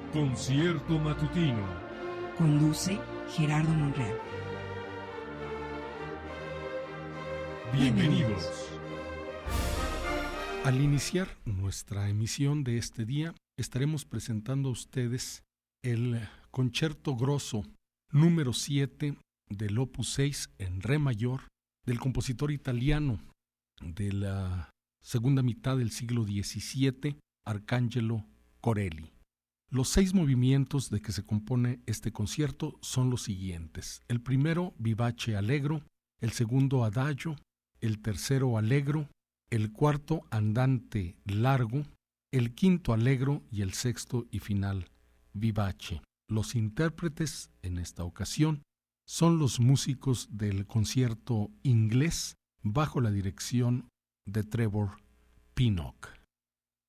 Concierto matutino. Conduce Gerardo Monreal. Bienvenidos. Al iniciar nuestra emisión de este día, estaremos presentando a ustedes el Concerto Grosso número 7 del Opus 6 en Re mayor del compositor italiano de la segunda mitad del siglo XVII, Arcangelo Corelli. Los 6 movimientos de que se compone este concierto son los siguientes: el primero, vivace allegro; el segundo, adagio; el tercero, allegro; el cuarto, andante largo; el quinto, allegro; y el sexto y final, vivace. Los intérpretes en esta ocasión son los músicos del concierto inglés bajo la dirección de Trevor Pinnock.